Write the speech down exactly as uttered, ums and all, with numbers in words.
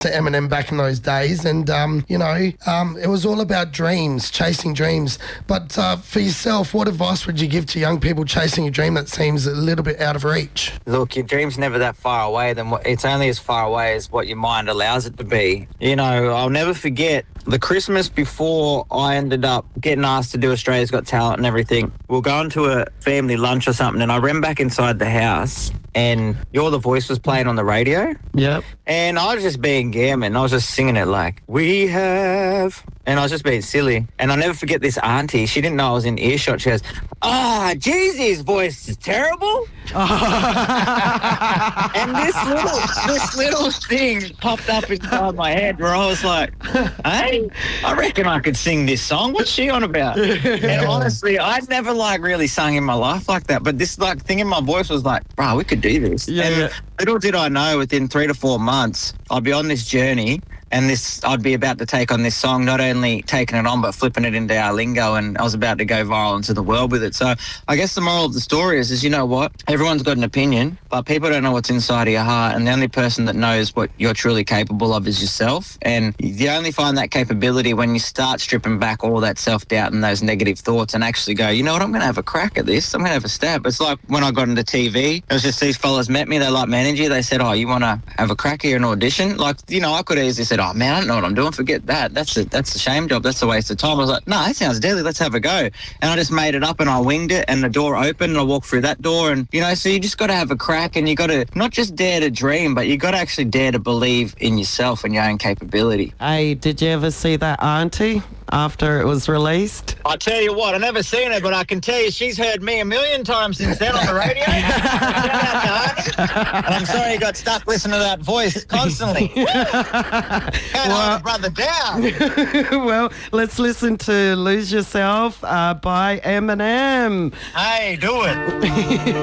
to Eminem back in those days, and um, you know, um, it was all about dreams, chasing dreams. But uh, for yourself, what advice would you give to young people chasing a dream that seems a little bit out of reach? Look, your dream's never that far away. Then what, it's only as far away as what your mind allows it to be. You know, I'll never forget the Christmas before I ended up getting asked to do Australia's Got Talent and everything. We were going to a family lunch or something, and I ran back inside the house, and You're the Voice was playing on the radio. Yep. And I was just being gammon. I was just singing it like, we have... And I was just being silly. And I'll never forget this auntie. She didn't know I was in earshot. She goes, ah, oh, Jeezy's voice is terrible. And this little, this little thing popped up inside my head where I was like, hey, I reckon I could sing this song. What's she on about? And honestly, I'd never like really sung in my life like that. But this like thing in my voice was like, bro, we could do this. Yeah. And little did I know, within three to four months, I'd be on this journey. And this, I'd be about to take on this song, not only taking it on, but flipping it into our lingo, and I was about to go viral into the world with it. So I guess the moral of the story is, is you know what? Everyone's got an opinion, but people don't know what's inside of your heart, and the only person that knows what you're truly capable of is yourself. And you only find that capability when you start stripping back all that self-doubt and those negative thoughts and actually go, you know what, I'm going to have a crack at this. I'm going to have a stab. It's like when I got into T V, it was just these fellas met me, they liked my energy. They said, oh, you want to have a crack here, an audition? Like, you know, I could easily said, oh, man, I don't know what I'm doing. Forget that. That's a, that's a shame job. That's a waste of time. I was like, no, that sounds deadly. Let's have a go. And I just made it up and I winged it, and the door opened and I walked through that door. And, you know, so you just got to have a crack, and you got to not just dare to dream, but you got to actually dare to believe in yourself and your own capability. Hey, did you ever see that auntie after it was released? I tell you what, I've never seen her, but I can tell you she's heard me a million times since then on the radio. And I'm sorry you got stuck listening to that voice constantly. Can't hold a brother down. Well, let's listen to Lose Yourself uh, by Eminem. Hey, do it.